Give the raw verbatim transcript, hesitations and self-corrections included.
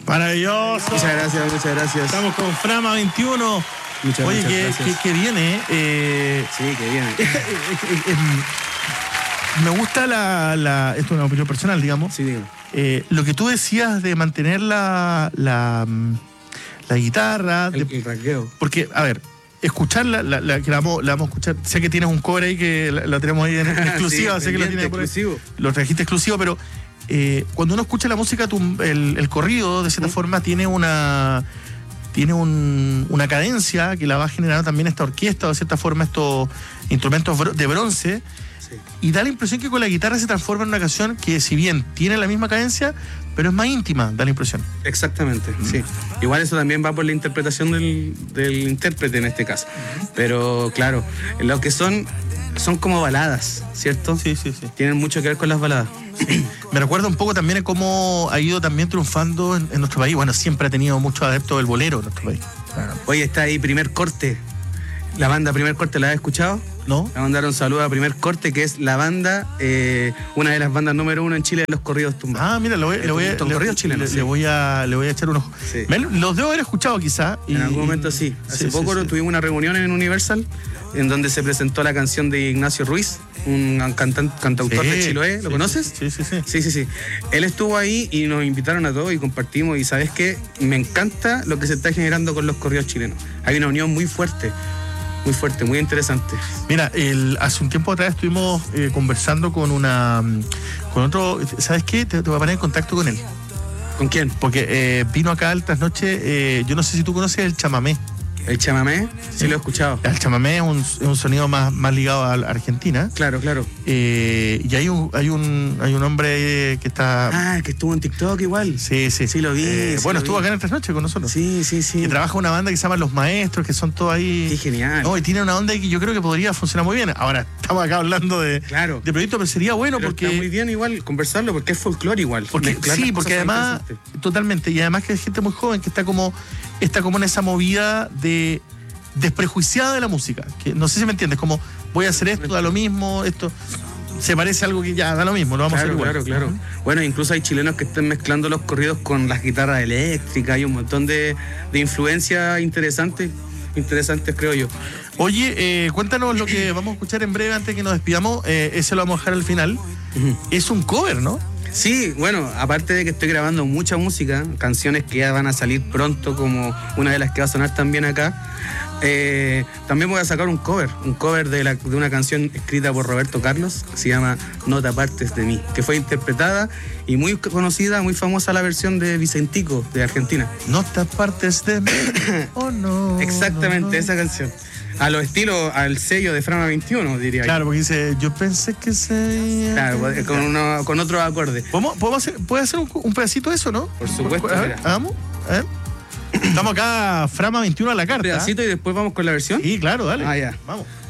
Maravilloso. Muchas gracias, muchas gracias. Estamos con Frama veintiuno. Muchas, Oye, muchas que, gracias. que, que viene. Eh, sí, que viene. Es, es, es, es, me gusta la, la... Esto es una opinión personal, digamos. Sí, digo. Eh, lo que tú decías de mantener la, la, la guitarra. El, de, el rasgueo. Porque, a ver, escucharla, la, la, que la, vamos, la vamos a escuchar. Sé que tienes un cover ahí que la, la tenemos ahí en, en exclusiva. Sí, sé que lo tienes por ahí. Exclusivo. Lo trajiste exclusivo, pero eh, cuando uno escucha la música, tu, el, el corrido, de cierta ¿Mm? forma, tiene una... tiene un, una cadencia que la va generando también esta orquesta, o de cierta forma estos instrumentos de bronce, sí. Y da la impresión que con la guitarra se transforma en una canción que, si bien tiene la misma cadencia, pero es más íntima, da la impresión. Exactamente, mm. sí. Igual eso también va por la interpretación del, del intérprete en este caso. Mm. Pero claro, lo que son, son como baladas, ¿cierto? Sí, sí, sí. Tienen mucho que ver con las baladas. Sí. Me recuerda un poco también en cómo ha ido también triunfando en, en nuestro país. Bueno, siempre ha tenido muchos adeptos del bolero en nuestro país. Claro. Oye, está ahí Primer Corte. La banda Primer Corte, ¿la has escuchado? No. Le mandaron un saludo a Primer Corte, que es la banda, eh, una de las bandas número uno en Chile de los corridos tumbados. Ah, mira, le voy, le voy, le, corridos chilenos, le, sí. le voy a le voy a echar unos. Sí. Me, los debo haber escuchado quizá. Y, en algún momento sí. Hace sí, poco sí, sí. tuvimos una reunión en Universal en donde se presentó la canción de Ignacio Ruiz, un cantan, cantautor sí, de Chiloé. ¿Lo sí, conoces? Sí, sí, sí. Sí, sí, sí. Él estuvo ahí y nos invitaron a todos y compartimos. Y ¿sabes qué? Me encanta lo que se está generando con los corridos chilenos. Hay una unión muy fuerte. Muy fuerte, muy interesante. Mira, el, hace un tiempo atrás estuvimos eh, conversando con una con otro, ¿sabes qué? Te, te voy a poner en contacto con él. ¿Con quién? Porque eh, vino acá al trasnoche, eh, yo no sé si tú conoces el chamamé. ¿El chamamé? Sí, sí, lo he escuchado. El chamamé es un, es un sonido más, más ligado a Argentina. Claro, claro. Eh, y hay un, hay un hay un hombre que está... Ah, que estuvo en TikTok igual. Sí, sí. Sí, lo vi. Eh, sí bueno, lo estuvo vi. acá en el trasnoche con nosotros. Sí, sí, sí. Que trabaja una banda que se llama Los Maestros, que son todos ahí... Qué genial. No, y tiene una onda que yo creo que podría funcionar muy bien. Ahora, estamos acá hablando de, claro. de proyectos, pero sería bueno pero porque... Está muy bien igual conversarlo, porque es folclore igual. Porque, sí, porque además... Totalmente. Y además que hay gente muy joven que está como, está como en esa movida de... desprejuiciada de la música, que no sé si me entiendes, como voy a hacer esto, da lo mismo, esto se parece a algo que ya da lo mismo, lo vamos claro, a hacer igual. Claro, claro, uh-huh. Bueno, incluso hay chilenos que están mezclando los corridos con las guitarras eléctricas, hay un montón de, de influencias interesantes, interesantes creo yo. Oye, eh, cuéntanos lo que vamos a escuchar en breve antes que nos despidamos, eh, ese lo vamos a dejar al final. Uh-huh. Es un cover, ¿no? Sí, bueno, aparte de que estoy grabando mucha música, canciones que ya van a salir pronto, como una de las que va a sonar también acá, eh, también voy a sacar un cover, un cover de, la, de una canción escrita por Roberto Carlos, que se llama No te apartes de mí, que fue interpretada y muy conocida, muy famosa la versión de Vicentico, de Argentina. No te apartes de mí, oh no. Exactamente, no, no. Esa canción. A los estilos, al sello de Frama veintiuno, diría claro, yo. Porque dice, yo pensé que se... Claro, con, uno, con otros acordes. ¿Podemos, podemos hacer, ¿Puede hacer un, un pedacito de eso, no? Por supuesto. A ver, hagamos, a ver. Estamos acá, Frama veintiuno a la carta. Un pedacito y después vamos con la versión. Sí, claro, dale. Ah, ya. Vamos.